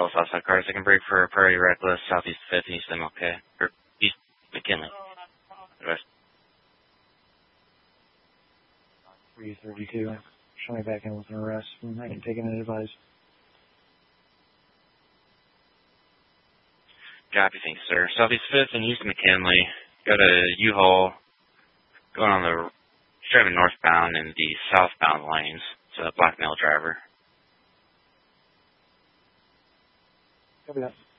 control Southside cars. I can break for Prairie Reckless, Southeast 5th, East MLK, or East McKinley. West. 332. Show me back in with an arrest. I can take an advice. Copy, thanks, sir. Southeast 5th and East McKinley. Got a U-Haul going on the driving northbound in the southbound lanes. It's a black male driver. Copy that.